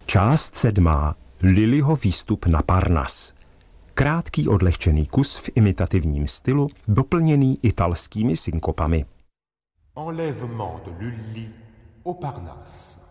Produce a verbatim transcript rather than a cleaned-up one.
Část sedmá. Lilliho výstup na Parnas. Krátký odlehčený kus v imitativním stylu, doplněný italskými synkopami. Enlèvement de Lully au Parnasse.